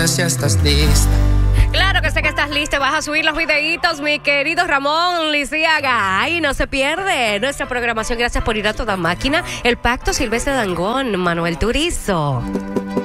dime si estás lista. Claro que sé que estás listo, vas a subir los videitos, mi querido Ramón Lisiaga. Ay, no se pierde nuestra programación. Gracias por ir a toda máquina. El Pacto Silvestre Dangond, Manuel Turizo.